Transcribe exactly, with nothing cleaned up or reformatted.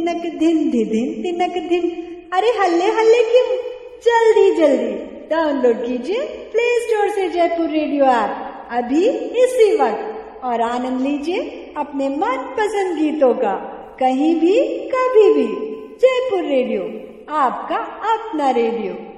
तिनक धिन धिदिन तिनक धिन। अरे हल्ले हल्ले क्यों, जल्दी जल्दी डाउनलोड कीजिए प्ले स्टोर से जयपुर रेडियो ऐप अभी इसी वक्त और आनंद लीजिए अपने मनपसंद गीतों का, कहीं भी कभी भी। जयपुर रेडियो, आपका अपना रेडियो।